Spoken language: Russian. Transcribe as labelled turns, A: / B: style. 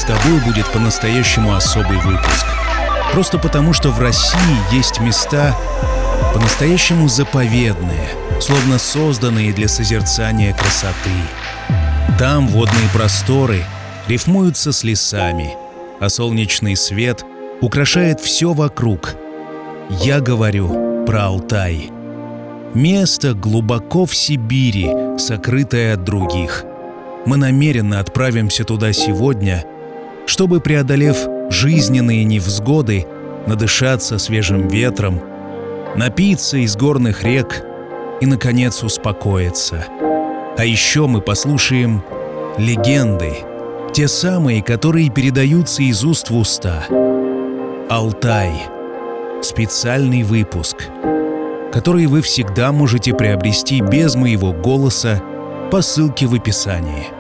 A: с тобой будет по-настоящему особый выпуск. Просто потому, что в России есть места по-настоящему заповедные, словно созданные для созерцания красоты. Там водные просторы рифмуются с лесами, а солнечный свет украшает все вокруг. Я говорю про Алтай. Место глубоко в Сибири, сокрытое от других. Мы намеренно отправимся туда сегодня, чтобы, преодолев жизненные невзгоды, надышаться свежим ветром, напиться из горных рек и, наконец, успокоиться. А еще мы послушаем легенды, те самые, которые передаются из уст в уста. Алтай. Специальный выпуск, который вы всегда можете приобрести без моего голоса по ссылке в описании.